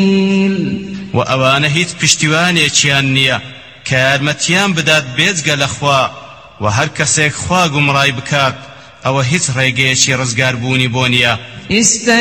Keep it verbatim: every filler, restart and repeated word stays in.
وأوان هيت پشتیوانێکیان نییە کە یارمەتیان بدات بێجگە لە خوا و هەر کەسێک خوا گومڕای بکات ئەوە هیچ ڕێگەیەکی ڕزگاربوونی بۆ نییە.